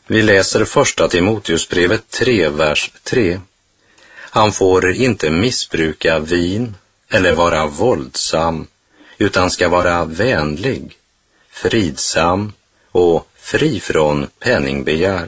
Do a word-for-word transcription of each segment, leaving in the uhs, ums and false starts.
Vi läser första Timoteusbrevet tre, vers tre. Han får inte missbruka vin eller vara våldsam, utan ska vara vänlig, fridsam och fri från penningbegär.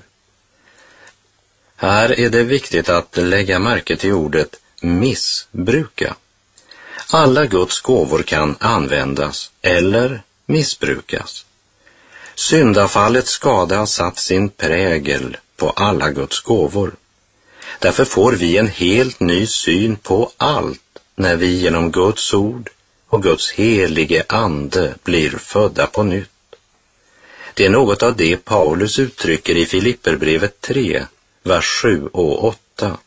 Här är det viktigt att lägga märke till ordet missbruka. Alla Guds gåvor kan användas eller missbrukas. Syndafallets skada har satt sin prägel på alla Guds gåvor. Därför får vi en helt ny syn på allt när vi genom Guds ord och Guds helige ande blir födda på nytt. Det är något av det Paulus uttrycker i Filipperbrevet tre, vers sju och åtta.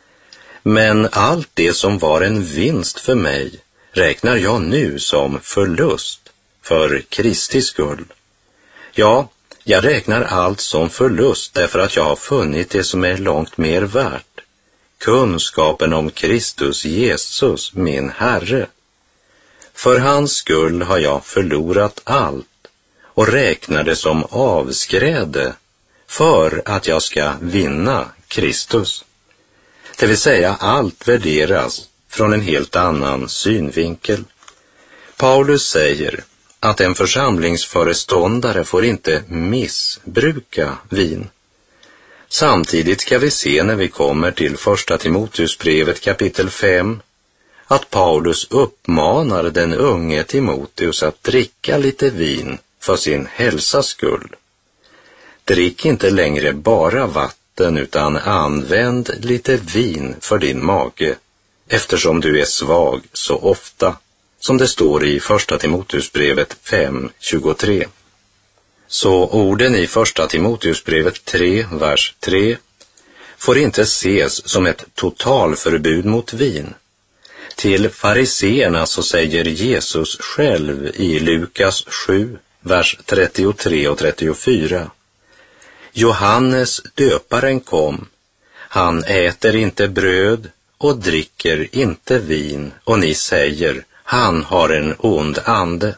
Men allt det som var en vinst för mig räknar jag nu som förlust för Kristi skull. Ja, jag räknar allt som förlust därför att jag har funnit det som är långt mer värt. Kunskapen om Kristus Jesus, min Herre. För hans skull har jag förlorat allt och räknar det som avskräde för att jag ska vinna Kristus. Det vill säga, allt värderas från en helt annan synvinkel. Paulus säger att en församlingsföreståndare får inte missbruka vin. Samtidigt ska vi se när vi kommer till första Timoteusbrevet kapitel fem att Paulus uppmanar den unge Timoteus att dricka lite vin för sin hälsas skull. Drick inte längre bara vatten utan använd lite vin för din mage, eftersom du är svag så ofta, som det står i första Timoteusbrevet fem tjugotre. Så orden i första Timoteusbrevet tre, vers tre, får inte ses som ett totalförbud mot vin. Till fariseerna så säger Jesus själv i Lukas sju, vers trettiotre och trettiofyra. Johannes döparen kom, han äter inte bröd och dricker inte vin, och ni säger, han har en ond ande.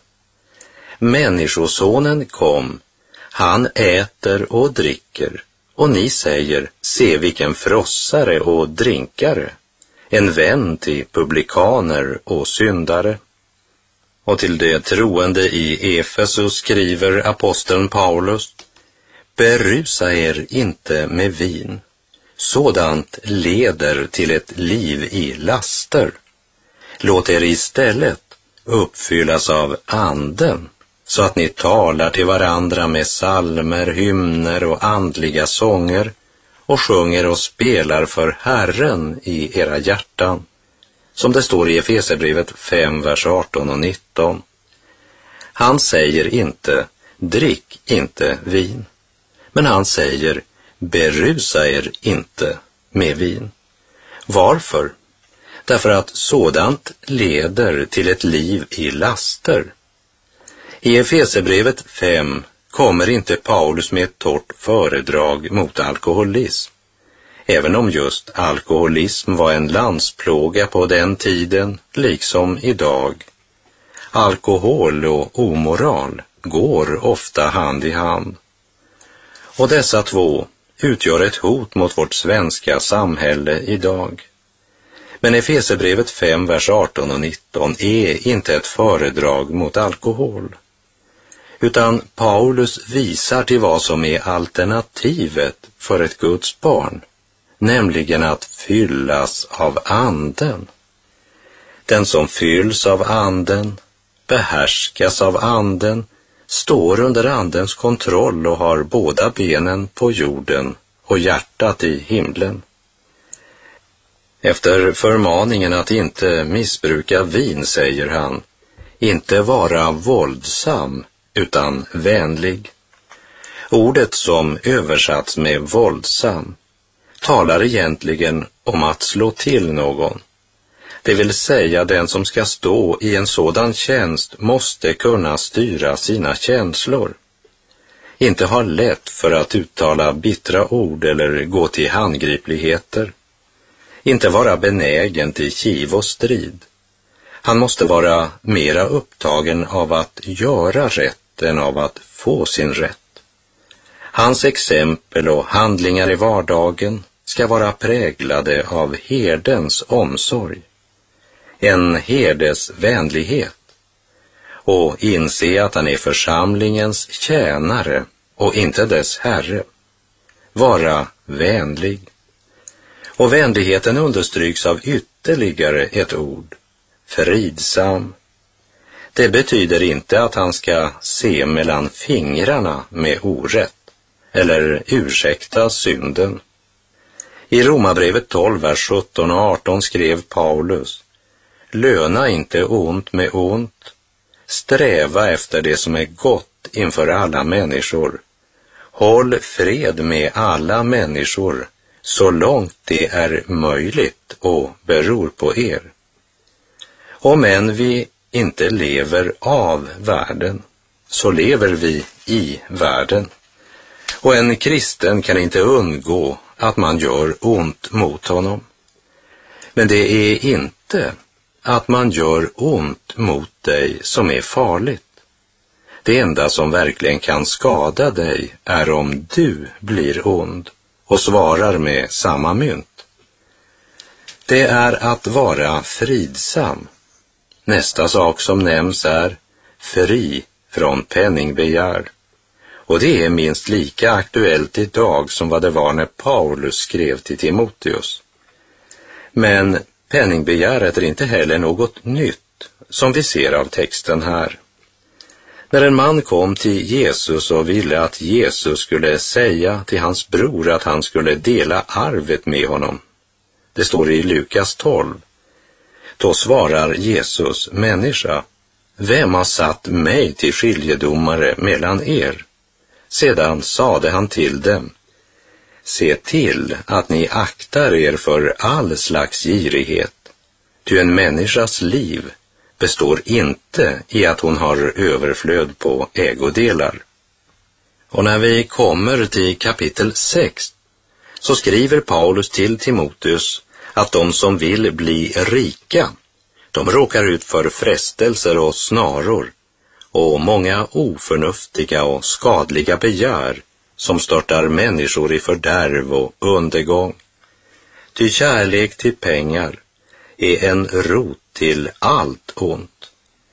Människosonen kom, han äter och dricker, och ni säger, se vilken frossare och drinkare, en vän till publikaner och syndare. Och till det troende i Efesus skriver aposteln Paulus, berusa er inte med vin, sådant leder till ett liv i laster. Låt er istället uppfyllas av anden, så att ni talar till varandra med psalmer, hymner och andliga sånger och sjunger och spelar för Herren i era hjärtan, som det står i Efesierbrevet fem, vers arton och nitton. Han säger inte, drick inte vin, men han säger, berusa er inte med vin. Varför? Därför att sådant leder till ett liv i laster. I Efesierbrevet fem kommer inte Paulus med ett torrt föredrag mot alkoholism, även om just alkoholism var en landsplåga på den tiden, liksom idag. Alkohol och omoral går ofta hand i hand. Och dessa två utgör ett hot mot vårt svenska samhälle idag. Men Efesierbrevet fem, vers arton och nitton är inte ett föredrag mot alkohol, utan Paulus visar till vad som är alternativet för ett Guds barn, nämligen att fyllas av anden. Den som fylls av anden, behärskas av anden, står under andens kontroll och har båda benen på jorden och hjärtat i himlen. Efter förmaningen att inte missbruka vin säger han, inte vara våldsam utan vänlig. Ordet som översatts med våldsam talar egentligen om att slå till någon. Det vill säga, den som ska stå i en sådan tjänst måste kunna styra sina känslor. Inte ha lätt för att uttala bittra ord eller gå till handgripligheter. Inte vara benägen till kiv och strid. Han måste vara mera upptagen av att göra rätt än av att få sin rätt. Hans exempel och handlingar i vardagen ska vara präglade av herdens omsorg, en herdes vänlighet, och inse att han är församlingens tjänare och inte dess herre. Vara vänlig. Och vänligheten understryks av ytterligare ett ord, fridsam. Det betyder inte att han ska se mellan fingrarna med orätt eller ursäkta synden. I Romarbrevet tolv, vers sjutton och arton skrev Paulus: löna inte ont med ont, sträva efter det som är gott inför alla människor. Håll fred med alla människor så långt det är möjligt och beror på er. Om än vi inte lever av världen, så lever vi i världen. Och en kristen kan inte undgå att man gör ont mot honom. Men det är inte att man gör ont mot dig som är farligt. Det enda som verkligen kan skada dig är om du blir ond och svarar med samma mynt. Det är att vara fridsam. Nästa sak som nämns är fri från penningbegär. Och det är minst lika aktuellt idag som vad det var när Paulus skrev till Timoteus. Men penningbegäret är inte heller något nytt som vi ser av texten här. När en man kom till Jesus och ville att Jesus skulle säga till hans bror att han skulle dela arvet med honom. Det står i Lukas tolv. Då svarar Jesus: människa, vem har satt mig till skiljedomare mellan er? Sedan sade han till dem: se till att ni aktar er för all slags girighet. Ty en människas liv består inte i att hon har överflöd på ägodelar. Och när vi kommer till kapitel sex så skriver Paulus till Timoteus att de som vill bli rika, de råkar ut för frestelser och snaror och många oförnuftiga och skadliga begär som störtar människor i fördärv och undergång. Ty kärlek till pengar är en rot till allt ont.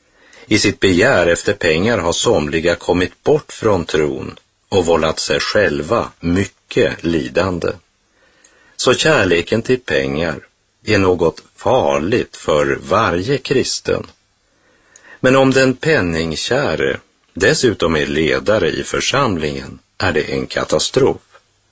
I sitt begär efter pengar har somliga kommit bort från tron och vållat sig själva mycket lidande. Så kärleken till pengar är något farligt för varje kristen. Men om den penningkäre dessutom är ledare i församlingen är det en katastrof.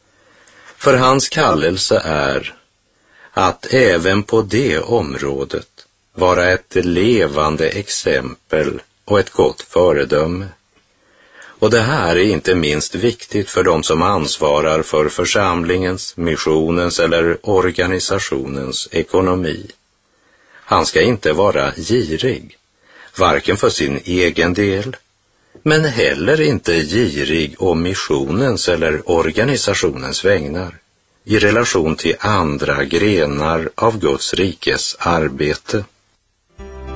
För hans kallelse är att även på det området vara ett levande exempel och ett gott föredöme. Och det här är inte minst viktigt för de som ansvarar för församlingens, missionens eller organisationens ekonomi. Han ska inte vara girig, varken för sin egen del, men heller inte girig om missionens eller organisationens vägnar i relation till andra grenar av Guds rikes arbete.